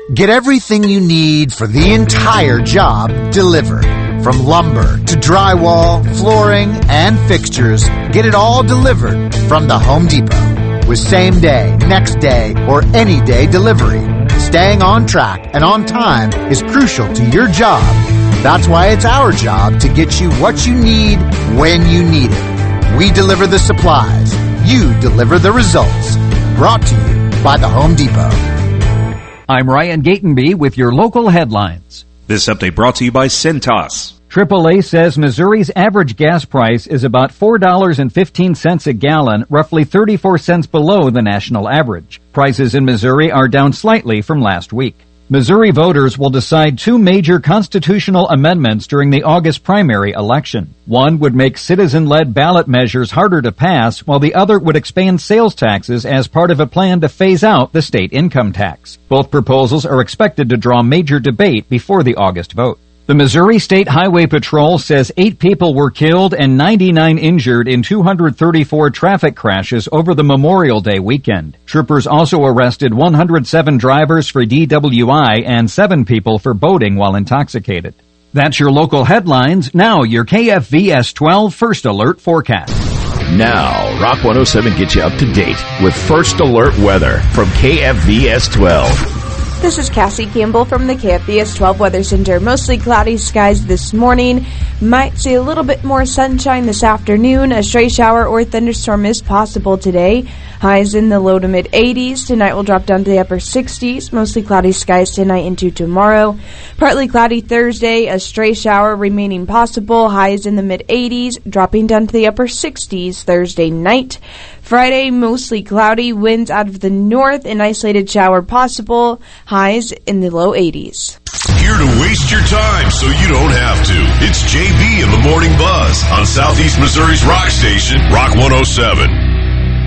Get everything you need for the entire job delivered. From lumber to drywall, flooring, and fixtures, get it all delivered from the Home Depot. With same day, next day, or any day delivery. Staying on track and on time is crucial to your job. That's why it's our job to get you what you need when you need it. We deliver the supplies. You deliver the results. Brought to you by the Home Depot. I'm Ryan Gatenby with your local headlines. This update brought to you by Cintas. AAA says Missouri's average gas price is about $4.15 a gallon, roughly 34 cents below the national average. Prices in Missouri are down slightly from last week. Missouri voters will decide two major constitutional amendments during the August primary election. One would make citizen-led ballot measures harder to pass, while the other would expand sales taxes as part of a plan to phase out the state income tax. Both proposals are expected to draw major debate before the August vote. The Missouri State Highway Patrol says 8 people were killed and 99 injured in 234 traffic crashes over the Memorial Day weekend. Troopers also arrested 107 drivers for DWI and 7 people for boating while intoxicated. That's your local headlines. Now your KFVS 12 First Alert forecast. Now, Rock 107 gets you up to date with First Alert weather from KFVS 12. This is Cassie Campbell from the KFVS 12 Weather Center. Mostly cloudy skies this morning. Might see a little bit more sunshine this afternoon. A stray shower or thunderstorm is possible today. Highs in the low to mid 80s. Tonight will drop down to the upper 60s. Mostly cloudy skies tonight into tomorrow. Partly cloudy Thursday. A stray shower remaining possible. Highs in the mid 80s. Dropping down to the upper 60s Thursday night. Friday, mostly cloudy, winds out of the north, an isolated shower possible, highs in the low 80s. Here to waste your time so you don't have to. It's JB in the Morning Buzz on Southeast Missouri's rock station, Rock 107.